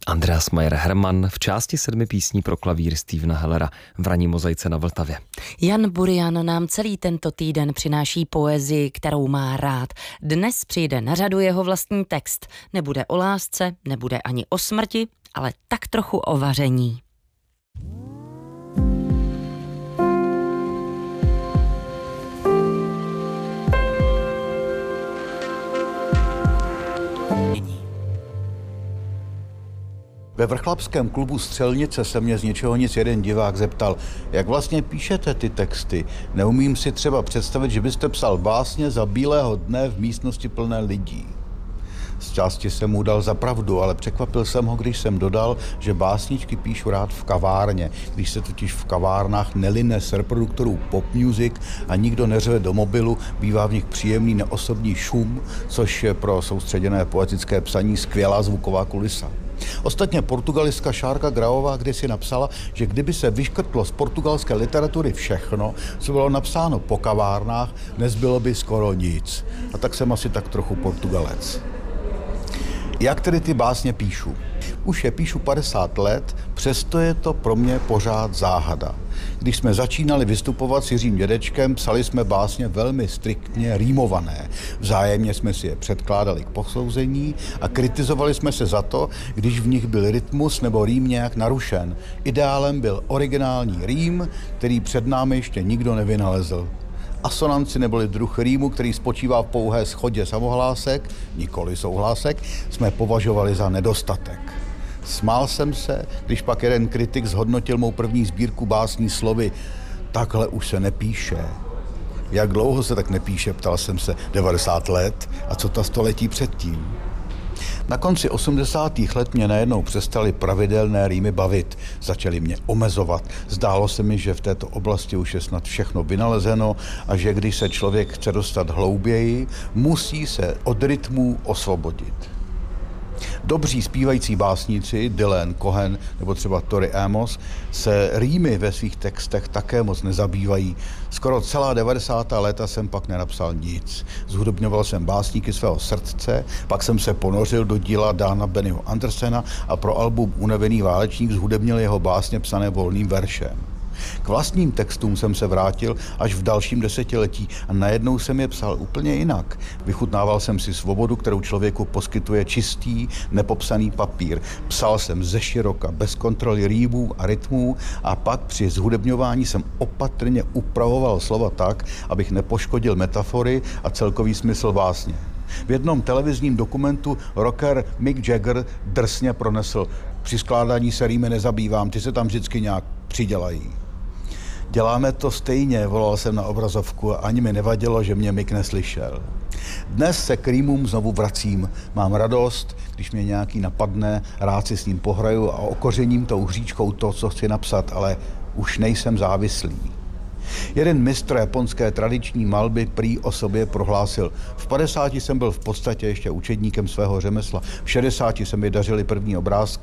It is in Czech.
Andreas Mayer-Hermann v části 7 písní pro klavír Stevena Hellera v ranní mozaice na Vltavě. Jan Burian nám celý tento týden přináší poezii, kterou má rád. Dnes přijde na řadu jeho vlastní text. Nebude o lásce, nebude ani o smrti, ale tak trochu o vaření. Ve vrchlabském klubu Střelnice se mě z ničeho nic jeden divák zeptal, jak vlastně píšete ty texty. Neumím si třeba představit, že byste psal básně za bílého dne v místnosti plné lidí. Z části jsem mu dal za pravdu, ale překvapil jsem ho, když jsem dodal, že básničky píšu rád v kavárně, když se totiž v kavárnách neline z reproduktorů pop music a nikdo neřve do mobilu, bývá v nich příjemný neosobní šum, což je pro soustředěné poetické psaní skvělá zvuková kulisa. Ostatně portugalistka Šárka Graová kdysi napsala, že kdyby se vyškrtlo z portugalské literatury všechno, co bylo napsáno po kavárnách, nezbylo by skoro nic. A tak jsem asi tak trochu Portugalec. Jak tedy ty básně píšu? Už je píšu 50 let, přesto je to pro mě pořád záhada. Když jsme začínali vystupovat s Jiřím Dědečkem, psali jsme básně velmi striktně rýmované. Vzájemně jsme si je předkládali k posouzení a kritizovali jsme se za to, když v nich byl rytmus nebo rým nějak narušen. Ideálem byl originální rým, který před námi ještě nikdo nevynalezl. Asonanci neboli druh rýmu, který spočívá v pouhé shodě samohlásek, nikoli souhlásek, jsme považovali za nedostatek. Smál jsem se, když pak jeden kritik zhodnotil mou první sbírku básní slovy: takhle už se nepíše. Jak dlouho se tak nepíše, ptal jsem se. 90 let. A co ta století předtím? Na konci 80. let mě najednou přestaly pravidelné rýmy bavit. Začaly mě omezovat. Zdálo se mi, že v této oblasti už je snad všechno vynalezeno a že když se člověk chce dostat hlouběji, musí se od rytmů osvobodit. Dobří zpívající básníci, Dylan, Cohen nebo třeba Tori Amos, se rýmy ve svých textech také moc nezabývají. Skoro celá 90. léta jsem pak nenapsal nic. Zhudobňoval jsem básníky svého srdce, pak jsem se ponořil do díla Dana Bennyho Andersena a pro album Unavený válečník zhudebnil jeho básně psané volným veršem. K vlastním textům jsem se vrátil až v dalším desetiletí a najednou jsem je psal úplně jinak. Vychutnával jsem si svobodu, kterou člověku poskytuje čistý, nepopsaný papír. Psal jsem zeširoka, bez kontroly rýmů a rytmů a pak při zhudebňování jsem opatrně upravoval slova tak, abych nepoškodil metafory a celkový smysl básně. V jednom televizním dokumentu rocker Mick Jagger drsně pronesl: při skládání se rýmy nezabývám, ty se tam vždycky nějak přidělají. Děláme to stejně, volal jsem na obrazovku a ani mi nevadilo, že mě Mick neslyšel. Dnes se k rýmům znovu vracím. Mám radost, když mě nějaký napadne, rád si s ním pohraju a okořením tou hříčkou to, co chci napsat, ale už nejsem závislý. Jeden mistr japonské tradiční malby prý o sobě prohlásil: v 50 jsem byl v podstatě ještě učedníkem svého řemesla, v 60 se mi dařily první obrázky